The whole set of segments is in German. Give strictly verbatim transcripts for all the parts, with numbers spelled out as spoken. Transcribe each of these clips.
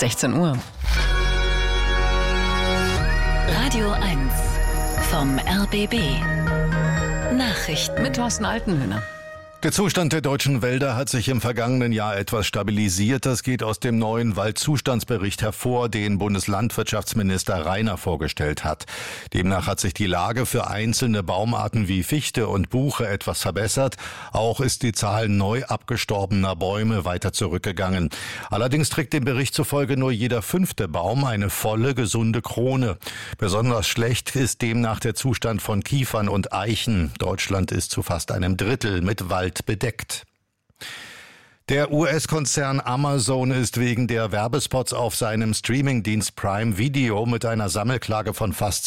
sechzehn Uhr. Radio eins vom R B B. Nachrichten Mit Thorsten Altenhöhner. Der Zustand der deutschen Wälder hat sich im vergangenen Jahr etwas stabilisiert. Das geht aus dem neuen Waldzustandsbericht hervor, den Bundeslandwirtschaftsminister Rainer vorgestellt hat. Demnach hat sich die Lage für einzelne Baumarten wie Fichte und Buche etwas verbessert. Auch ist die Zahl neu abgestorbener Bäume weiter zurückgegangen. Allerdings trägt dem Bericht zufolge nur jeder fünfte Baum eine volle, gesunde Krone. Besonders schlecht ist demnach der Zustand von Kiefern und Eichen. Deutschland ist zu fast einem Drittel mit Wald bedeckt. Der U S-Konzern Amazon ist wegen der Werbespots auf seinem Streamingdienst Prime Video mit einer Sammelklage von fast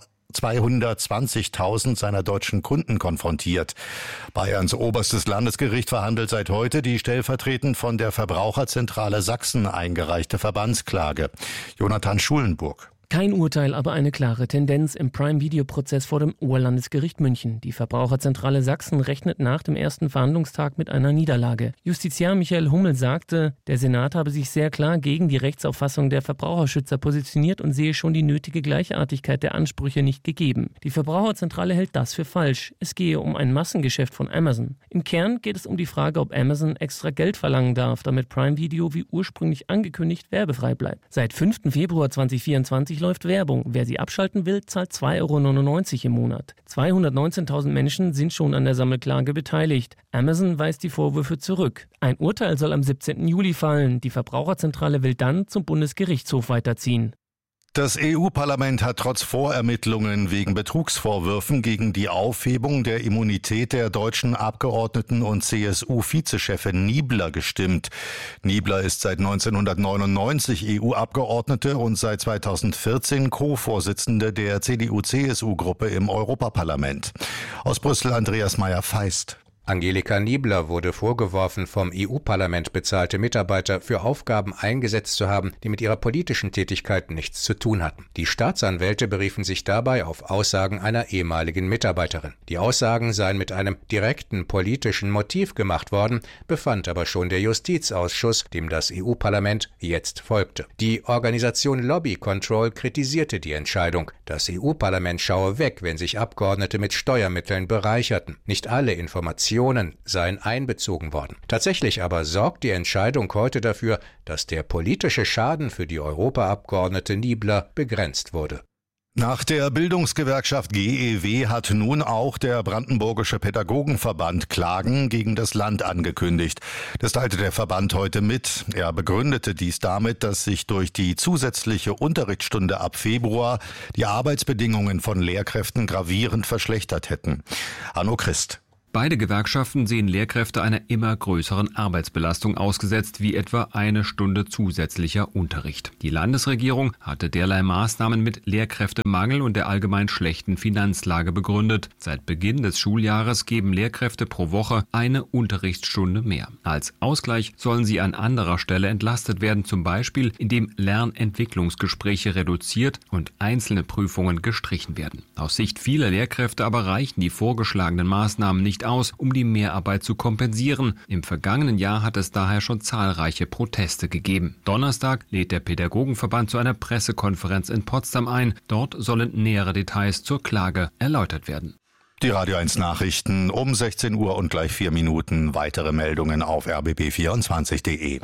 zweihundertzwanzigtausend seiner deutschen Kunden konfrontiert. Bayerns oberstes Landesgericht verhandelt seit heute die stellvertretend von der Verbraucherzentrale Sachsen eingereichte Verbandsklage. Jonathan Schulenburg. Kein Urteil, aber eine klare Tendenz im Prime-Video-Prozess vor dem Oberlandesgericht München. Die Verbraucherzentrale Sachsen rechnet nach dem ersten Verhandlungstag mit einer Niederlage. Justiziar Michael Hummel sagte, der Senat habe sich sehr klar gegen die Rechtsauffassung der Verbraucherschützer positioniert und sehe schon die nötige Gleichartigkeit der Ansprüche nicht gegeben. Die Verbraucherzentrale hält das für falsch. Es gehe um ein Massengeschäft von Amazon. Im Kern geht es um die Frage, ob Amazon extra Geld verlangen darf, damit Prime Video wie ursprünglich angekündigt werbefrei bleibt. Seit fünften Februar zweitausendvierundzwanzig läuft Werbung. Wer sie abschalten will, zahlt zwei Euro neunundneunzig im Monat. zweihundertneunzehntausend Menschen sind schon an der Sammelklage beteiligt. Amazon weist die Vorwürfe zurück. Ein Urteil soll am siebzehnten Juli fallen. Die Verbraucherzentrale will dann zum Bundesgerichtshof weiterziehen. Das E U-Parlament hat trotz Vorermittlungen wegen Betrugsvorwürfen gegen die Aufhebung der Immunität der deutschen Abgeordneten und C S U-Vizechefin Niebler gestimmt. Niebler ist seit neunzehnhundertneunundneunzig E U-Abgeordnete und seit zweitausendvierzehn Co-Vorsitzende der C D U-C S U-Gruppe im Europaparlament. Aus Brüssel Andreas Meyer-Feist. Angelika Niebler wurde vorgeworfen, vom E U-Parlament bezahlte Mitarbeiter für Aufgaben eingesetzt zu haben, die mit ihrer politischen Tätigkeit nichts zu tun hatten. Die Staatsanwälte beriefen sich dabei auf Aussagen einer ehemaligen Mitarbeiterin. Die Aussagen seien mit einem direkten politischen Motiv gemacht worden, befand aber schon der Justizausschuss, dem das E U-Parlament jetzt folgte. Die Organisation Lobby Control kritisierte die Entscheidung. Das E U-Parlament schaue weg, wenn sich Abgeordnete mit Steuermitteln bereicherten. Nicht alle Informationen seien einbezogen worden. Tatsächlich aber sorgt die Entscheidung heute dafür, dass der politische Schaden für die Europaabgeordnete Niebler begrenzt wurde. Nach der Bildungsgewerkschaft G E W hat nun auch der Brandenburgische Pädagogenverband Klagen gegen das Land angekündigt. Das teilte der Verband heute mit. Er begründete dies damit, dass sich durch die zusätzliche Unterrichtsstunde ab Februar die Arbeitsbedingungen von Lehrkräften gravierend verschlechtert hätten. Arno Christ. Beide Gewerkschaften sehen Lehrkräfte einer immer größeren Arbeitsbelastung ausgesetzt, wie etwa eine Stunde zusätzlicher Unterricht. Die Landesregierung hatte derlei Maßnahmen mit Lehrkräftemangel und der allgemein schlechten Finanzlage begründet. Seit Beginn des Schuljahres geben Lehrkräfte pro Woche eine Unterrichtsstunde mehr. Als Ausgleich sollen sie an anderer Stelle entlastet werden, zum Beispiel indem Lernentwicklungsgespräche reduziert und einzelne Prüfungen gestrichen werden. Aus Sicht vieler Lehrkräfte aber reichen die vorgeschlagenen Maßnahmen nicht aus, um die Mehrarbeit zu kompensieren. Im vergangenen Jahr hat es daher schon zahlreiche Proteste gegeben. Donnerstag lädt der Pädagogenverband zu einer Pressekonferenz in Potsdam ein. Dort sollen nähere Details zur Klage erläutert werden. Die Radio eins Nachrichten um sechzehn Uhr und gleich vier Minuten. Weitere Meldungen auf r b b vierundzwanzig punkt de.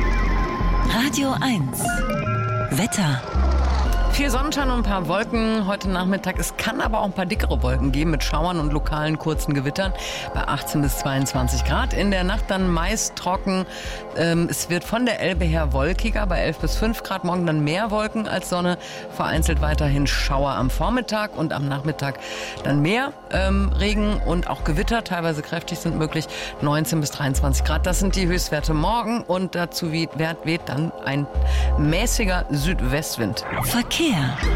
Radio eins Wetter. Viel Sonnenschein und ein paar Wolken heute Nachmittag. Es kann aber auch ein paar dickere Wolken geben mit Schauern und lokalen kurzen Gewittern bei achtzehn bis zweiundzwanzig Grad. In der Nacht dann meist trocken. Ähm, es wird von der Elbe her wolkiger bei elf bis fünf Grad. Morgen dann mehr Wolken als Sonne. Vereinzelt weiterhin Schauer am Vormittag und am Nachmittag dann mehr ähm, Regen und auch Gewitter. Teilweise kräftig sind möglich. neunzehn bis dreiundzwanzig Grad. Das sind die Höchstwerte morgen und dazu weht, weht dann ein mäßiger Südwestwind. Verkehr.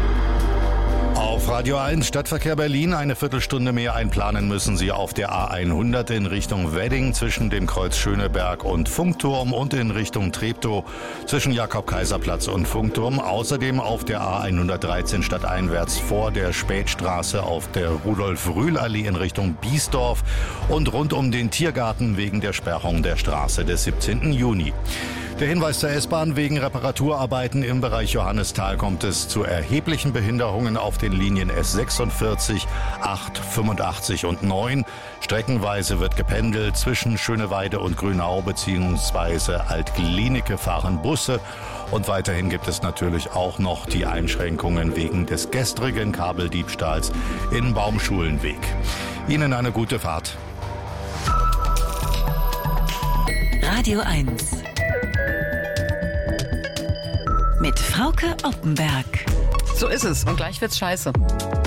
Auf Radio eins Stadtverkehr Berlin eine Viertelstunde mehr einplanen müssen Sie auf der A hundert in Richtung Wedding zwischen dem Kreuz Schöneberg und Funkturm und in Richtung Treptow zwischen Jakob-Kaiser-Platz und Funkturm. Außerdem auf der A hundertdreizehn stadteinwärts vor der Spätstraße auf der Rudolf-Rühl-Allee in Richtung Biesdorf und rund um den Tiergarten wegen der Sperrung der Straße des siebzehnten Juni. Der Hinweis der S-Bahn: Wegen Reparaturarbeiten im Bereich Johannisthal kommt es zu erheblichen Behinderungen auf den Linien S sechsundvierzig, acht, fünfundachtzig und neun. Streckenweise wird gependelt. Zwischen Schöneweide und Grünau bzw. Alt-Glienicke fahren Busse. Und weiterhin gibt es natürlich auch noch die Einschränkungen wegen des gestrigen Kabeldiebstahls in Baumschulenweg. Ihnen eine gute Fahrt. Radio eins mit Frauke Oppenberg. So ist es. Und gleich wird's scheiße.